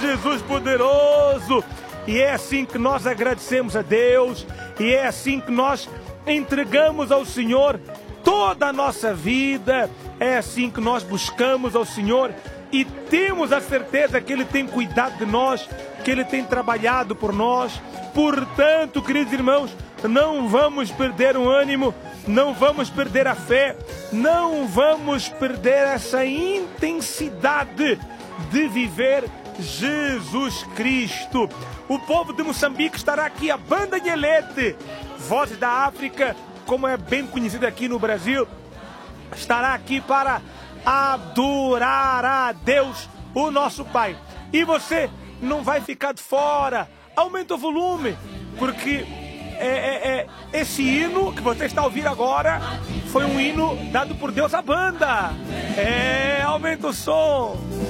Jesus poderoso. E é assim que nós agradecemos a Deus, e é assim que nós entregamos ao Senhor toda a nossa vida, é assim que nós buscamos ao Senhor e temos a certeza que Ele tem cuidado de nós, que Ele tem trabalhado por nós. Portanto, queridos irmãos, não vamos perder o ânimo, não vamos perder a fé, não vamos perder essa intensidade de viver Jesus Cristo. O povo de Moçambique estará aqui, a Banda Nhelete, Vozes da África, como é bem conhecida aqui no Brasil, estará aqui para adorar a Deus, o nosso Pai. E você não vai ficar de fora. Aumenta o volume, porque esse hino que você está ouvindo agora foi um hino dado por Deus à banda. Aumenta o som.